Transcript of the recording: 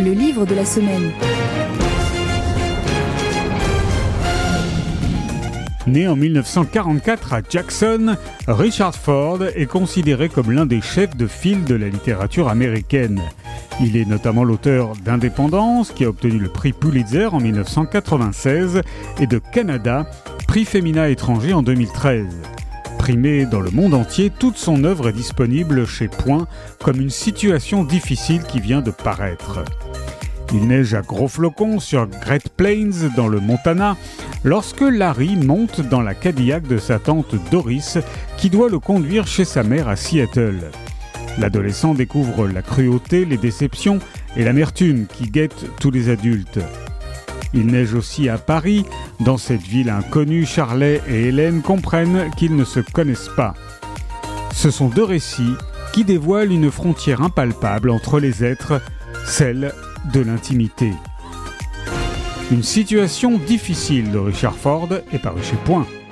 le livre de la semaine. Né en 1944 à Jackson, Richard Ford est considéré comme l'un des chefs de file de la littérature américaine. Il est notamment l'auteur d'Indépendance, qui a obtenu le prix Pulitzer en 1996, et de Canada, prix Féminin étranger en 2013. Primé dans le monde entier, toute son œuvre est disponible chez Point, comme une situation difficile qui vient de paraître. Il neige à gros flocons sur Great Plains dans le Montana lorsque Larry monte dans la Cadillac de sa tante Doris qui doit le conduire chez sa mère à Seattle. L'adolescent découvre la cruauté, les déceptions et l'amertume qui guettent tous les adultes. Il neige aussi à Paris. Dans cette ville inconnue, Charlet et Hélène comprennent qu'ils ne se connaissent pas. Ce sont deux récits qui dévoilent une frontière impalpable entre les êtres, celle de l'intimité. Une situation difficile de Richard Ford est paru chez Point.